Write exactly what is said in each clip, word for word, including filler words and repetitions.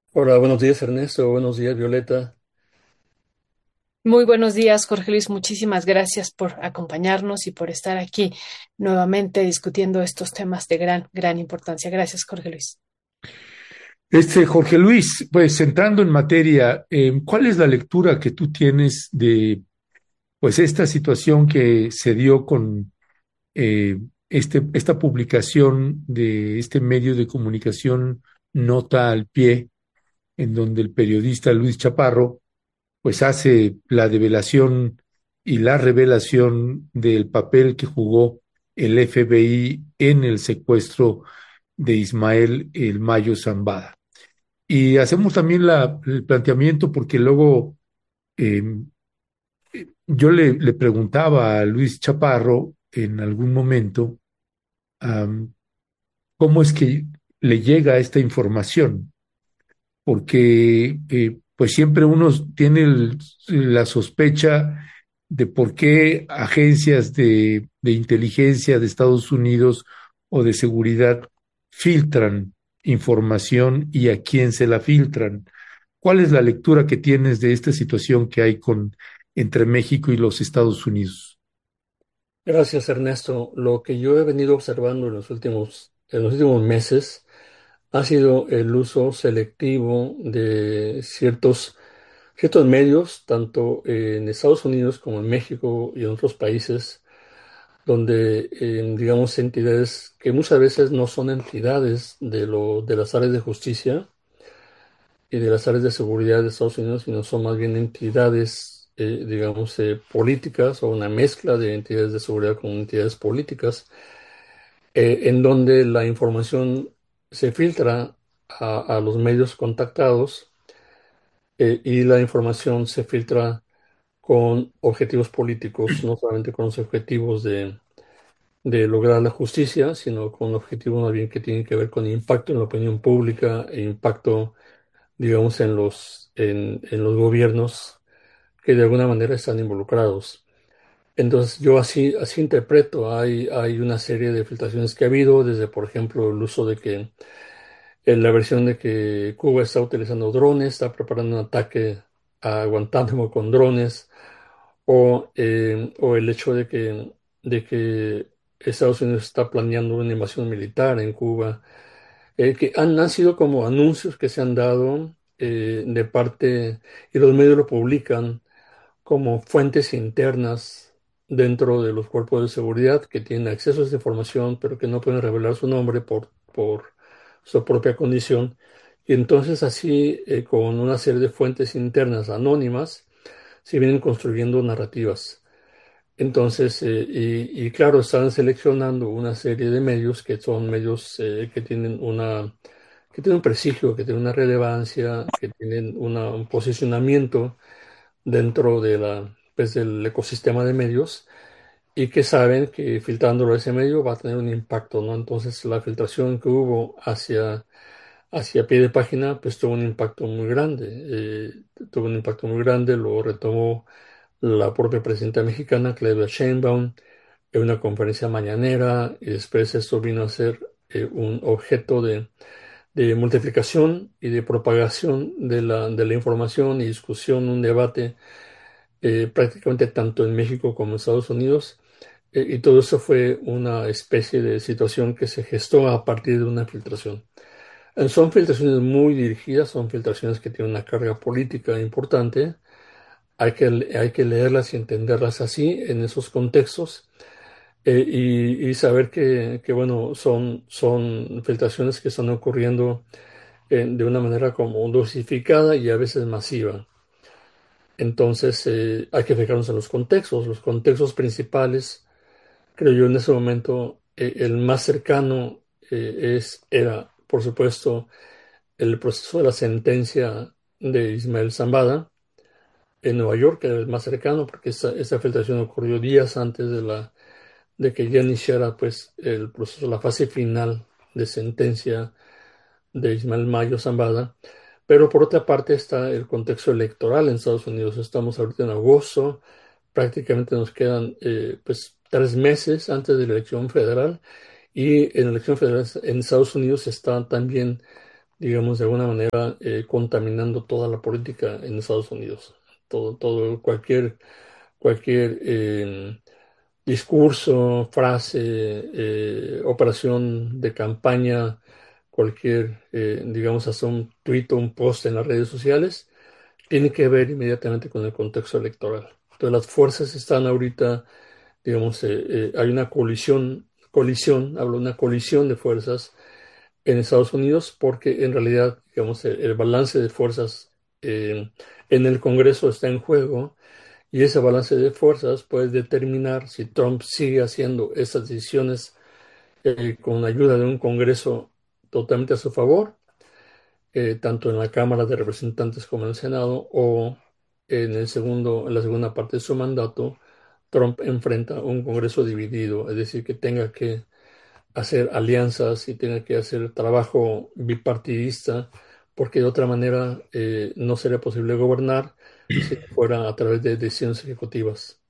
Hola, buenos días Ernesto, buenos días Violeta. Muy buenos días, Jorge Luis. Muchísimas gracias por acompañarnos y por estar aquí nuevamente discutiendo estos temas de gran, gran importancia. Gracias, Jorge Luis. Este, Jorge Luis, pues entrando en materia, eh, ¿cuál es la lectura que tú tienes de pues esta situación que se dio con eh, este, esta publicación de este medio de comunicación Nota al Pie, en donde el periodista Luis Chaparro pues hace la develación y la revelación del papel que jugó el F B I en el secuestro de Ismael El Mayo Zambada? Y hacemos también la, el planteamiento porque luego eh, yo le, le, preguntaba a Luis Chaparro en algún momento um, cómo es que le llega esta información, porque eh, pues siempre uno tiene el, la sospecha de por qué agencias de, de inteligencia de Estados Unidos o de seguridad filtran información y a quién se la filtran. ¿Cuál es la lectura que tienes de esta situación que hay con entre México y los Estados Unidos? Gracias, Ernesto. Lo que yo he venido observando en los últimos, en los últimos meses ha sido el uso selectivo de ciertos, ciertos medios, tanto en Estados Unidos como en México y en otros países, donde, eh, digamos, entidades que muchas veces no son entidades de, lo, de las áreas de justicia y de las áreas de seguridad de Estados Unidos, sino son más bien entidades, eh, digamos, eh, políticas o una mezcla de entidades de seguridad con entidades políticas, eh, en donde la información se filtra a, a los medios contactados, eh, y la información se filtra con objetivos políticos, no solamente con los objetivos de, de lograr la justicia, sino con objetivos más bien que tienen que ver con impacto en la opinión pública e impacto, digamos, en los, en, en los gobiernos que de alguna manera están involucrados. Entonces yo así, así interpreto, hay, hay una serie de filtraciones que ha habido, desde por ejemplo el uso de que, en la versión de que Cuba está utilizando drones, está preparando un ataque a Guantánamo con drones, o, eh, o el hecho de que, de que Estados Unidos está planeando una invasión militar en Cuba, eh, que han, han sido como anuncios que se han dado, eh, de parte, y los medios lo publican como fuentes internas dentro de los cuerpos de seguridad que tienen acceso a esa información, pero que no pueden revelar su nombre por, por su propia condición. Y entonces así, eh, con una serie de fuentes internas anónimas, se vienen construyendo narrativas. Entonces, eh, y, y claro, están seleccionando una serie de medios que son medios, eh, que tienen una, que tienen un prestigio, que tienen una relevancia, que tienen una- un posicionamiento dentro de la, pues, del ecosistema de medios, y que saben que filtrándolo a ese medio va a tener un impacto, ¿no? Entonces la filtración que hubo hacia, hacia pie de página pues tuvo un impacto muy grande, eh, tuvo un impacto muy grande, lo retomó la propia presidenta mexicana, Claudia Sheinbaum, en una conferencia mañanera, y después esto vino a ser, eh, un objeto de, de multiplicación y de propagación de la, de la información y discusión, un debate, eh, prácticamente tanto en México como en Estados Unidos, eh, y todo eso fue una especie de situación que se gestó a partir de una filtración. Eh, son filtraciones muy dirigidas, son filtraciones que tienen una carga política importante, hay que, hay que leerlas y entenderlas así, en esos contextos, eh, y, y saber que, que, bueno, son, son filtraciones que están ocurriendo, eh, de una manera como dosificada y a veces masiva. Entonces, eh, hay que fijarnos en los contextos. Los contextos principales, creo yo, en ese momento, eh, el más cercano, eh, es, era, por supuesto, el proceso de la sentencia de Ismael Zambada en Nueva York, que era el más cercano, porque esta, esta filtración ocurrió días antes de, la, de que ya iniciara, pues, el proceso, la fase final de sentencia de Ismael Mayo Zambada. Pero por otra parte está el contexto electoral en Estados Unidos. Estamos ahorita en agosto, prácticamente nos quedan, eh, pues tres meses antes de la elección federal, y en la elección federal en Estados Unidos está también digamos, de alguna manera eh, contaminando toda la política en Estados Unidos. Todo, todo, cualquier, cualquier eh, discurso, frase, eh, operación de campaña, cualquier, eh, digamos, hasta un tuit o un post en las redes sociales, tiene que ver inmediatamente con el contexto electoral. Entonces, las fuerzas están ahorita, digamos, eh, eh, hay una colisión, colisión, hablo de una colisión de fuerzas en Estados Unidos, porque en realidad, digamos, el, el balance de fuerzas eh, en el Congreso está en juego, y ese balance de fuerzas puede determinar si Trump sigue haciendo estas decisiones eh, con ayuda de un Congreso totalmente a su favor, eh, tanto en la Cámara de Representantes como en el Senado, o en el segundo, en la segunda parte de su mandato, Trump enfrenta un Congreso dividido, es decir, que tenga que hacer alianzas y tenga que hacer trabajo bipartidista, porque de otra manera eh, no sería posible gobernar si no fuera a través de decisiones ejecutivas.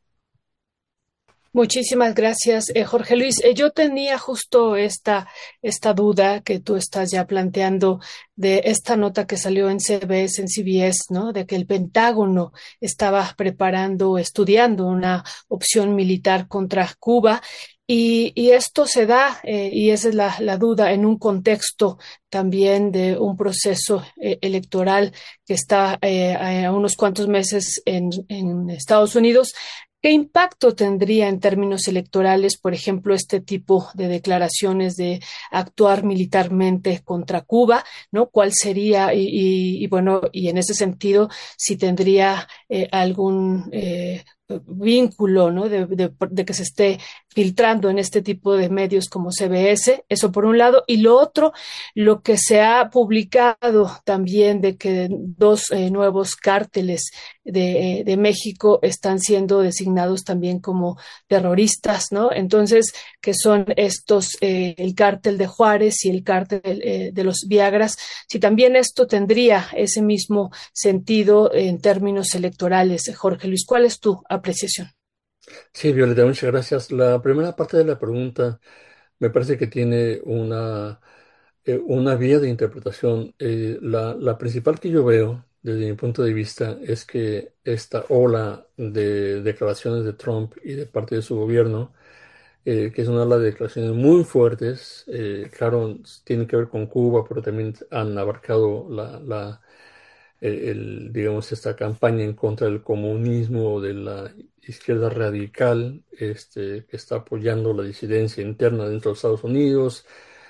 Muchísimas gracias, eh, Jorge Luis. Eh, yo tenía justo esta, esta duda que tú estás ya planteando de esta nota que salió en C B S, en C B S, ¿no? De que el Pentágono estaba preparando, estudiando una opción militar contra Cuba. Y, y esto se da, eh, y esa es la, la duda, en un contexto también de un proceso eh, electoral que está eh, a unos cuantos meses en, en Estados Unidos. ¿Qué impacto tendría en términos electorales, por ejemplo, este tipo de declaraciones de actuar militarmente contra Cuba, ¿no? ¿Cuál sería? Y, y, y bueno, y en ese sentido, si tendría eh, algún eh, vínculo, ¿no? De, de, de que se esté filtrando en este tipo de medios como C B S, eso por un lado, y lo otro, lo que se ha publicado también de que dos eh, nuevos cárteles de, de México están siendo designados también como terroristas, ¿no? Entonces, que son estos, eh, el cártel de Juárez y el cártel eh, de los Viagras, si también esto tendría ese mismo sentido en términos electorales. Jorge Luis, ¿cuál es tu apreciación? Sí, Violeta, muchas gracias. La primera parte de la pregunta me parece que tiene una, eh, una vía de interpretación. Eh, la, la principal que yo veo, desde mi punto de vista, es que esta ola de declaraciones de Trump y de parte de su gobierno, eh, que es una ola de declaraciones muy fuertes, eh, claro, tienen que ver con Cuba, pero también han abarcado la, la eh, el, digamos, esta campaña en contra del comunismo, de la izquierda radical, este, que está apoyando la disidencia interna dentro de Estados Unidos,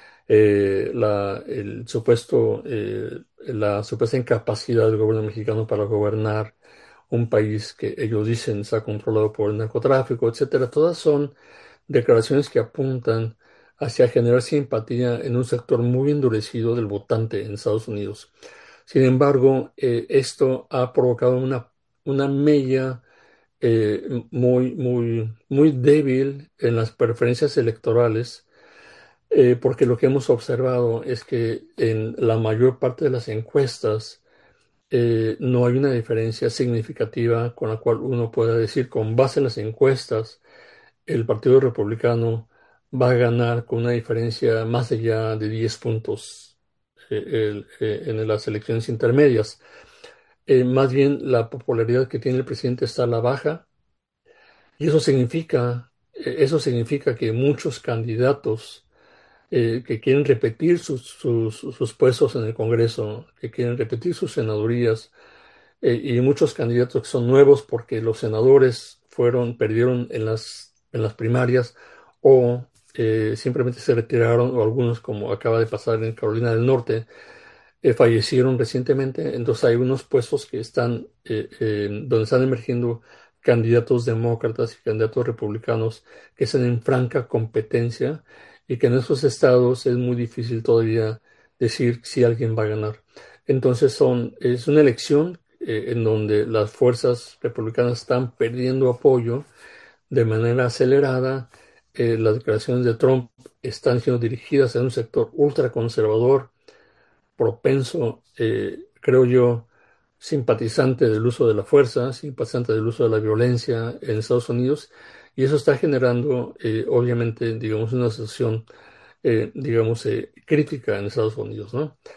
eh, la, el supuesto, eh, la supuesta incapacidad del gobierno mexicano para gobernar un país que ellos dicen está controlado por el narcotráfico, etcétera. Todas son declaraciones que apuntan hacia generar simpatía en un sector muy endurecido del votante en Estados Unidos. Sin embargo, eh, esto ha provocado una, una mella eh, muy, muy, muy débil en las preferencias electorales, eh, porque lo que hemos observado es que en la mayor parte de las encuestas eh, no hay una diferencia significativa con la cual uno pueda decir, con base en las encuestas, el Partido Republicano va a ganar con una diferencia más allá de diez puntos eh, el- eh, en las elecciones intermedias. Eh, más bien la popularidad que tiene el presidente está a la baja, y eso significa, eh, eso significa que muchos candidatos eh, que quieren repetir sus, sus, sus puestos en el Congreso, que quieren repetir sus senadurías, eh, y muchos candidatos que son nuevos porque los senadores fueron, perdieron en las, en las primarias, o eh, simplemente se retiraron, o algunos, como acaba de pasar en Carolina del Norte, eh, fallecieron recientemente. Entonces hay unos puestos que están, eh, eh, donde están emergiendo candidatos demócratas y candidatos republicanos que están en franca competencia, y que en esos estados es muy difícil todavía decir si alguien va a ganar. Entonces son, es una elección eh, en donde las fuerzas republicanas están perdiendo apoyo de manera acelerada. Eh, las declaraciones de Trump están siendo dirigidas a un sector ultraconservador, propenso, eh, creo yo, simpatizante del uso de la fuerza, simpatizante del uso de la violencia en Estados Unidos, y eso está generando, eh, obviamente, digamos, una situación, eh, digamos, eh, crítica en Estados Unidos, ¿no?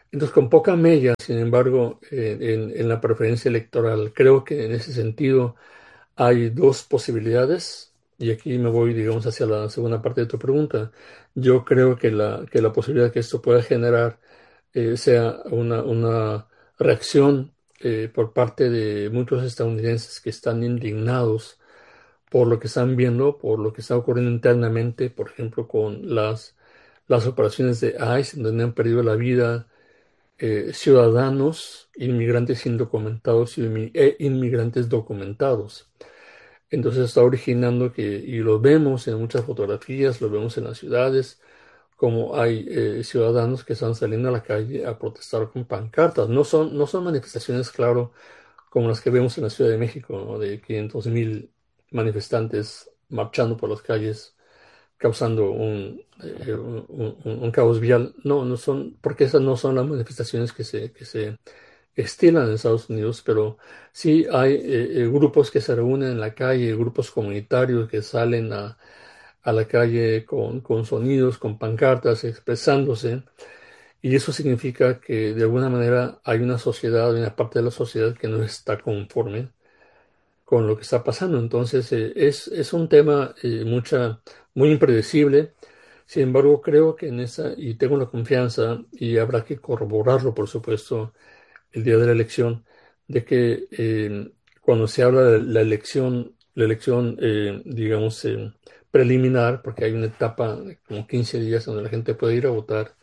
Entonces, con poca mella, sin embargo, eh, en, en la preferencia electoral, creo que en ese sentido hay dos posibilidades, y aquí me voy, digamos, hacia la segunda parte de tu pregunta. Yo creo que la, que la posibilidad que esto pueda generar eh, sea una, una reacción eh, por parte de muchos estadounidenses que están indignados por lo que están viendo, por lo que está ocurriendo internamente, por ejemplo, con las, las operaciones de ICE, en donde han perdido la vida eh, ciudadanos, inmigrantes indocumentados y inmi- e inmigrantes documentados. Entonces está originando que, y lo vemos en muchas fotografías, lo vemos en las ciudades, como hay eh, ciudadanos que están saliendo a la calle a protestar con pancartas. No son, no son manifestaciones, claro, como las que vemos en la Ciudad de México, ¿no? De quinientos mil manifestantes marchando por las calles, causando un, eh, un, un- un caos vial. No, no son, porque esas no son las manifestaciones que se, que se estilan en Estados Unidos, pero sí hay eh, eh, grupos que se reúnen en la calle, grupos comunitarios que salen a, a la calle con, con sonidos, con pancartas, expresándose, y eso significa que de alguna manera hay una sociedad, hay una parte de la sociedad que no está conforme con lo que está pasando. Entonces, eh, es, es un tema eh, mucha, muy impredecible. Sin embargo, creo que en esa, y tengo la confianza, y habrá que corroborarlo, por supuesto, el día de la elección, de que eh, cuando se habla de la elección, la elección, eh, digamos, eh, preliminar, porque hay una etapa de como quince días donde la gente puede ir a votar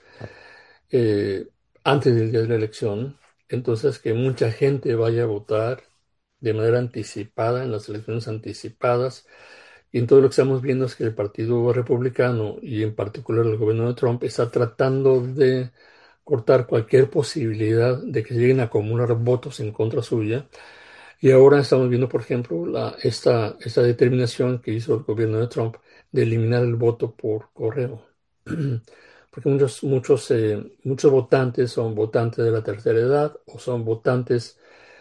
eh, antes del día de la elección, entonces que mucha gente vaya a votar de manera anticipada en las elecciones anticipadas. Y en todo lo que estamos viendo es que el Partido Republicano y en particular el gobierno de Trump está tratando de cortar cualquier posibilidad de que lleguen a acumular votos en contra suya. Y ahora estamos viendo, por ejemplo, la, esta, esta determinación que hizo el gobierno de Trump de eliminar el voto por correo. Porque muchos, muchos, eh, muchos votantes son votantes de la tercera edad o son votantes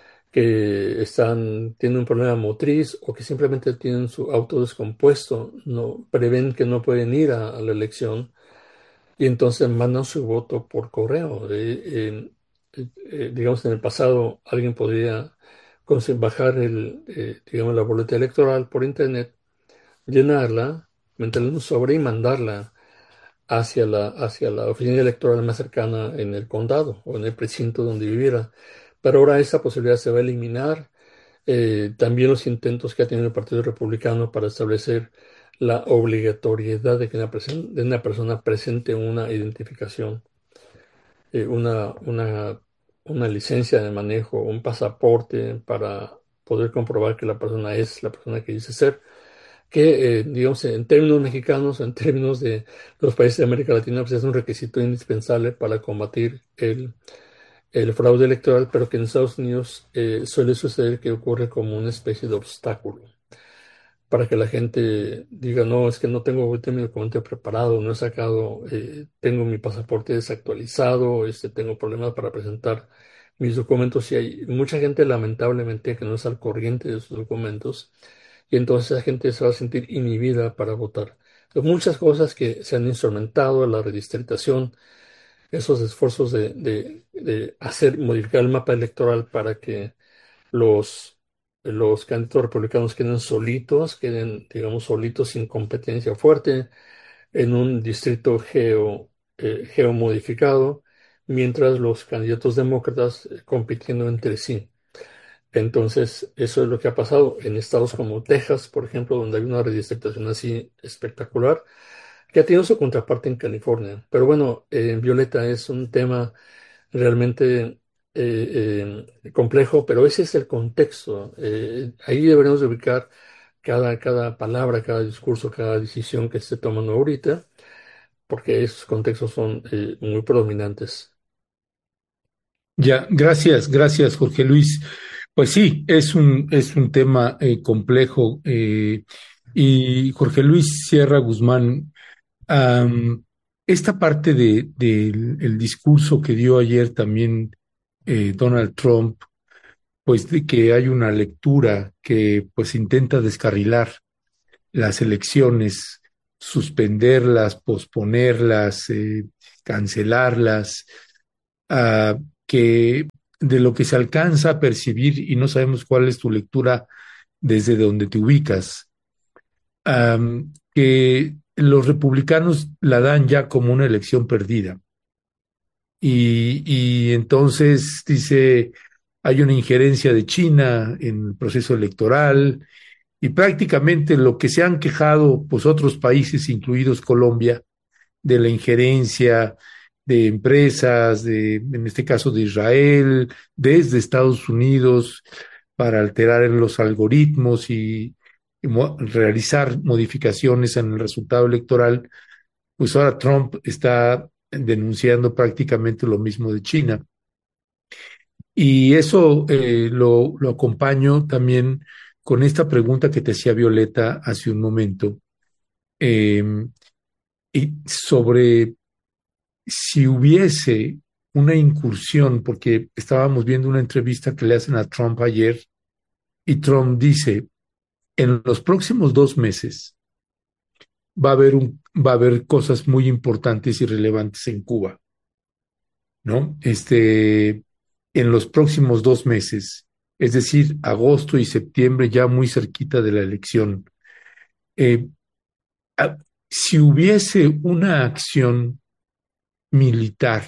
que están, tienen un problema motriz o que simplemente tienen su auto descompuesto, no, prevén que no pueden ir a, a la elección y entonces mandan su voto por correo. Eh, eh, eh, eh, digamos, en el pasado alguien podría conse- bajar el, eh, digamos, la boleta electoral por internet, llenarla, meterla en un sobre y mandarla hacia la, hacia la oficina electoral más cercana en el condado o en el precinto donde viviera. Pero ahora esa posibilidad se va a eliminar. Eh, también los intentos que ha tenido el Partido Republicano para establecer la obligatoriedad de que una, presen- de una persona presente una identificación, eh, una, una, una licencia de manejo, un pasaporte para poder comprobar que la persona es la persona que dice ser, que, eh, digamos, en términos mexicanos, en términos de los países de América Latina, pues es un requisito indispensable para combatir el, el fraude electoral, pero que en Estados Unidos eh, suele suceder que ocurre como una especie de obstáculo para que la gente diga, no, es que no tengo ahorita mi documento preparado, no he sacado, eh, tengo mi pasaporte desactualizado, este, tengo problemas para presentar mis documentos y hay mucha gente lamentablemente que no está al corriente de sus documentos y entonces esa gente se va a sentir inhibida para votar. Hay muchas cosas que se han instrumentado, la redistritación, esos esfuerzos de, de, de hacer, modificar el mapa electoral para que los, los candidatos republicanos queden solitos, queden, digamos, solitos sin competencia fuerte en un distrito geo, eh, geomodificado, mientras los candidatos demócratas eh, compitiendo entre sí. Entonces, eso es lo que ha pasado en estados como Texas, por ejemplo, donde hay una redistritación así espectacular, que ha tenido su contraparte en California. Pero bueno, eh, Violeta, es un tema realmente eh, eh, complejo, pero ese es el contexto. Eh, ahí deberemos de ubicar cada, cada palabra, cada discurso, cada decisión que se esté tomando ahorita, porque esos contextos son eh, muy predominantes. Ya, gracias, gracias, Jorge Luis. Pues sí, es un, es un tema eh, complejo. eh, y Jorge Luis Sierra Guzmán, am, esta parte de, del el discurso que dio ayer también eh, Donald Trump, pues de que hay una lectura que pues intenta descarrilar las elecciones, suspenderlas, posponerlas, eh, cancelarlas. ah, que de lo que se alcanza a percibir, y no sabemos cuál es tu lectura desde donde te ubicas, am, que los republicanos la dan ya como una elección perdida. Y, y entonces dice, hay una injerencia de China en el proceso electoral y prácticamente lo que se han quejado pues otros países, incluidos Colombia, de la injerencia de empresas, de, en este caso de Israel, desde Estados Unidos, para alterar en los algoritmos y, y mo- realizar modificaciones en el resultado electoral, pues ahora Trump está denunciando prácticamente lo mismo de China. Y eso eh, lo, lo acompaño también con esta pregunta que te hacía Violeta hace un momento, eh, y sobre si hubiese una incursión, porque estábamos viendo una entrevista que le hacen a Trump ayer, y Trump dice, en los próximos dos meses va a haber un, va a haber cosas muy importantes y relevantes en Cuba, ¿no? Este, en los próximos dos meses, es decir, agosto y septiembre, ya muy cerquita de la elección. Eh, a- si hubiese una acción militar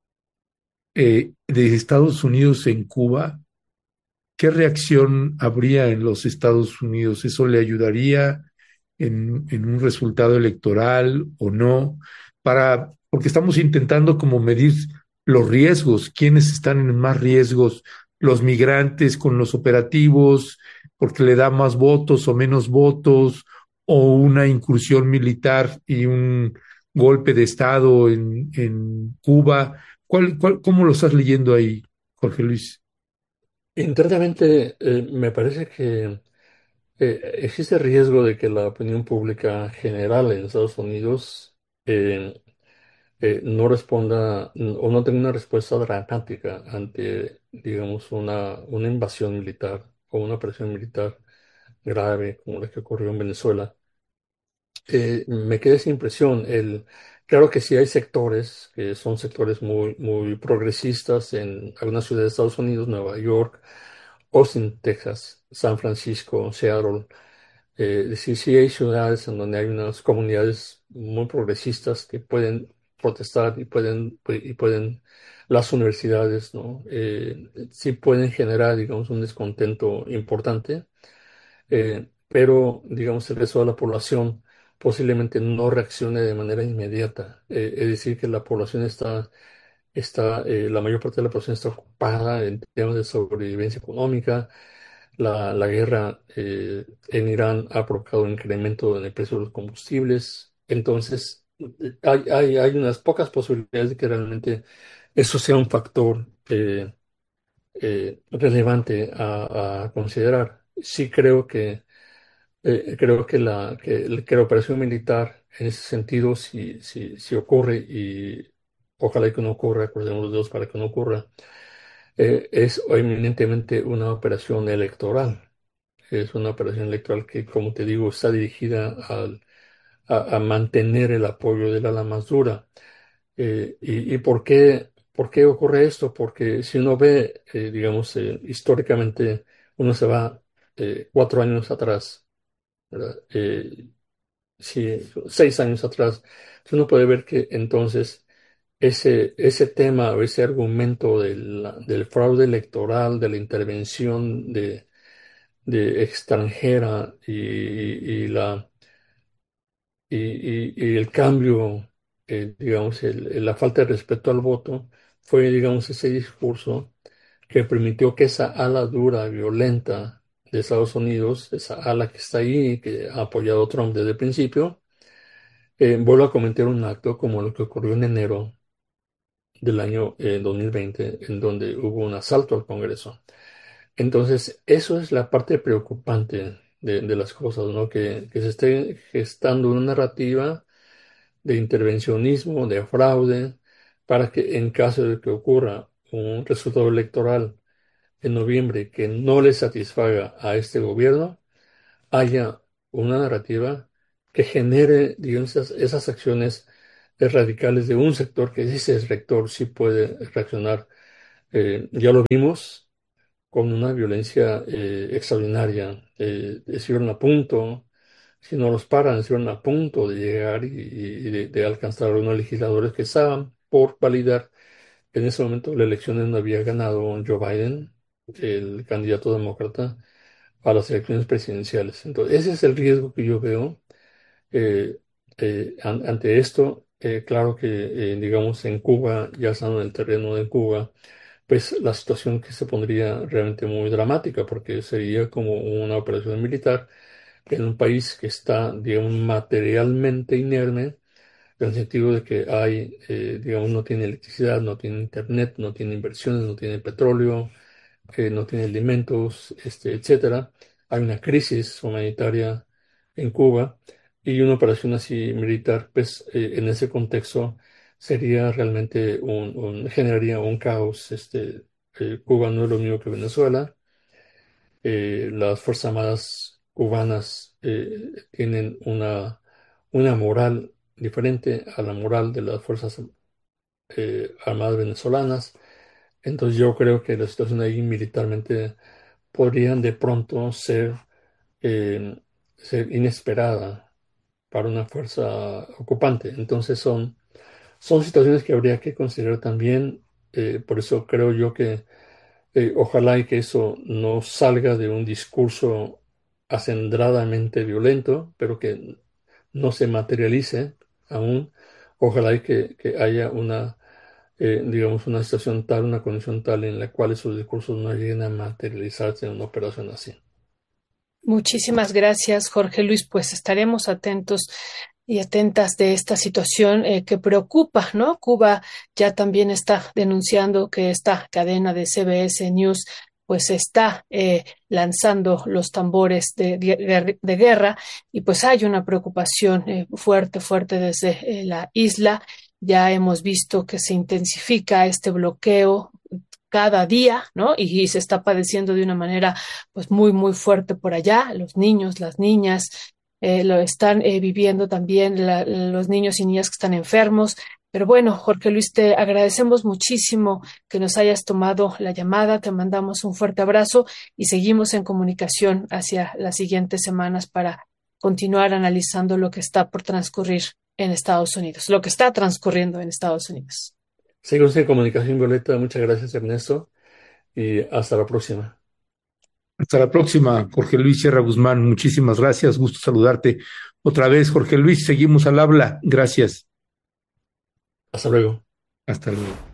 eh, de Estados Unidos en Cuba, ¿qué reacción habría en los Estados Unidos? ¿Eso le ayudaría en, en un resultado electoral o no? Para, porque estamos intentando como medir los riesgos, quiénes están en más riesgos, los migrantes con los operativos, porque le da más votos o menos votos, o una incursión militar y un golpe de Estado en, en Cuba. ¿Cuál, cuál, cómo lo estás leyendo ahí, Jorge Luis? Internamente, eh, me parece que eh, existe riesgo de que la opinión pública general en Estados Unidos eh, eh, no responda o no tenga una respuesta dramática ante, digamos, una, una invasión militar o una presión militar grave como la que ocurrió en Venezuela. Eh, me queda esa impresión. El, claro que sí hay sectores que son sectores muy, muy progresistas en algunas ciudades de Estados Unidos, Nueva York, Austin, Texas, San Francisco, Seattle. Eh, es decir, sí hay ciudades en donde hay unas comunidades muy progresistas que pueden protestar y pueden, y pueden las universidades, ¿no? Eh, sí pueden generar, digamos, un descontento importante, eh, pero, digamos, el resto de la población posiblemente no reaccione de manera inmediata. Eh, es decir, que la población está, está eh, la mayor parte de la población está ocupada en temas de sobrevivencia económica. La, la guerra eh, en Irán ha provocado un incremento en el precio de los combustibles. Entonces, eh, hay, hay, hay unas pocas posibilidades de que realmente eso sea un factor eh, eh, relevante a, a considerar. Sí creo que, eh, creo que la, que, que la operación militar en ese sentido, si, si, si ocurre, y ojalá que no ocurra, acordemos los dedos para que no ocurra, eh, es eminentemente una operación electoral. Es una operación electoral que, como te digo, está dirigida al- a, a mantener el apoyo del ala más dura. Eh, y, y por qué, por qué ocurre esto? Porque si uno ve, eh, digamos, eh, históricamente, uno se va eh, cuatro años atrás, ¿verdad? Eh, sí, seis años atrás, uno puede ver que entonces ese, ese tema o ese argumento del, del fraude electoral, de la intervención de, de extranjera y, y la y, y- y el cambio, eh, digamos, el- el- la falta de respeto al voto, fue, digamos, ese discurso que permitió que esa ala dura, violenta de Estados Unidos, esa ala que está ahí, que ha apoyado a Trump desde el principio, eh, vuelva a cometer un acto como lo que ocurrió en enero del año eh, dos mil veinte, en donde hubo un asalto al Congreso. Entonces, eso es la parte preocupante de, de las cosas, ¿no? Que, que se esté gestando una narrativa de intervencionismo, de fraude, para que en caso de que ocurra un resultado electoral en noviembre que no le satisfaga a este gobierno, haya una narrativa que genere, digamos, esas, esas acciones eh, radicales de un sector que ese sector sí puede reaccionar. Eh, ya lo vimos con una violencia eh, extraordinaria. Eh, estuvieron a punto, si no los paran, estuvieron a punto de llegar y, y de, de alcanzar a unos legisladores que estaban por validar. En ese momento la elección no había ganado Joe Biden, el candidato demócrata, a las elecciones presidenciales. Entonces, ese es el riesgo que yo veo eh, eh, an- ante esto. Eh, claro que, eh, digamos, en Cuba, ya estando en el terreno de Cuba, pues la situación que se pondría realmente muy dramática, porque sería como una operación militar en un país que está, digamos, materialmente inerme, en el sentido de que hay, eh, digamos, no tiene electricidad, no tiene internet, no tiene inversiones, no tiene petróleo, eh, no tiene alimentos, este, etcétera. Hay una crisis humanitaria en Cuba y una operación así militar, pues eh, en ese contexto sería realmente un, un- generaría un caos. Este, eh, Cuba no es lo mismo que Venezuela. Eh, las Fuerzas Armadas cubanas eh, tienen una, una moral diferente a la moral de las Fuerzas eh, Armadas venezolanas. Entonces yo creo que la situación ahí militarmente podrían de pronto ser, eh, ser inesperada para una fuerza ocupante. Entonces son, son situaciones que habría que considerar también. Eh, por eso creo yo que eh, ojalá y que eso no salga de un discurso acendradamente violento, pero que no se materialice aún. Ojalá y que, que haya una, eh, digamos, una situación tal, una condición tal en la cual esos discursos no lleguen a materializarse en una operación así. Muchísimas gracias, Jorge Luis. Pues estaremos atentos y atentas de esta situación eh, que preocupa, ¿no? Cuba ya también está denunciando que esta cadena de C B S News pues está eh, lanzando los tambores de, de, de guerra y pues hay una preocupación eh, fuerte, fuerte desde eh, la isla. Ya hemos visto que se intensifica este bloqueo cada día, ¿no? Y, y se está padeciendo de una manera pues muy, muy fuerte por allá. Los niños, las niñas eh, lo están eh, viviendo también, la, los niños y niñas que están enfermos. Pero bueno, Jorge Luis, te agradecemos muchísimo que nos hayas tomado la llamada, te mandamos un fuerte abrazo y seguimos en comunicación hacia las siguientes semanas para continuar analizando lo que está por transcurrir en Estados Unidos, lo que está transcurriendo en Estados Unidos. Seguimos en comunicación, Violeta. Muchas gracias, Ernesto, y hasta la próxima. Hasta la próxima, Jorge Luis Sierra Guzmán. Muchísimas gracias. Gusto saludarte otra vez, Jorge Luis. Seguimos al habla. Gracias. Hasta luego. Hasta luego.